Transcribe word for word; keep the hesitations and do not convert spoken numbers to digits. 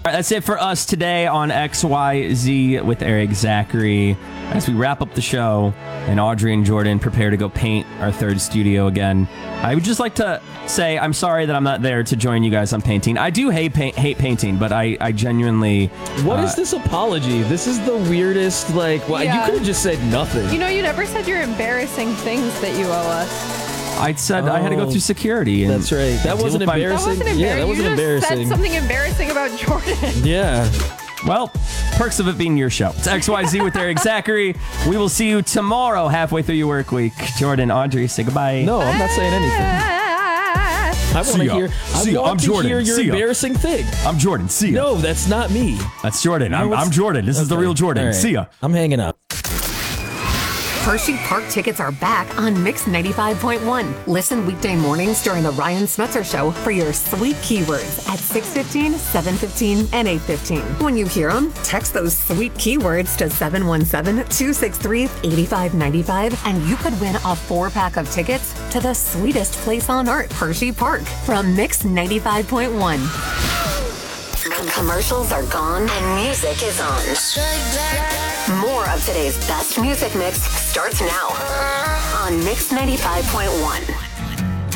right, that's it for us today on X Y Z with Eric Zachary. As we wrap up the show and Audrey and Jordan prepare to go paint our third studio again, I would just like to say I'm sorry that I'm not there to join you guys on painting. I do hate paint, hate painting, but I, I genuinely... What uh, is this apology? This is the weirdest, like, well, Yeah. you could have just said nothing. You know, you never said your embarrassing things that you owe us. I said I had to go Oh, through security. And That's right. That deal wasn't with my- That embarrassing. wasn't embarrassing. Yeah, that wasn't you just embarrassing. said something embarrassing about Jordan. Yeah. Well, perks of it being your show. It's X Y Z with Eric Zachary. We will see you tomorrow, halfway through your work week. Jordan, Audrey, say goodbye. No, I'm not saying anything. I want See to ya. hear. See I ya. want I'm to Jordan. hear your See ya. embarrassing thing. I'm Jordan. See ya. No, that's not me. That's Jordan. I'm, No, it's- I'm Jordan. This is the Okay. real Jordan. All right. See ya. I'm hanging up. Hershey Park tickets are back on Mix ninety-five point one. Listen weekday mornings during the Ryan Smetzer Show for your sweet keywords at six fifteen, seven fifteen, and eight fifteen. When you hear them, text those sweet keywords to seven one seven, two six three, eight five nine five, and you could win a four-pack of tickets to the sweetest place on earth, Hershey Park, from Mix ninety-five point one. Commercials are gone and music is on. More of today's best music mix starts now on Mix ninety-five point one.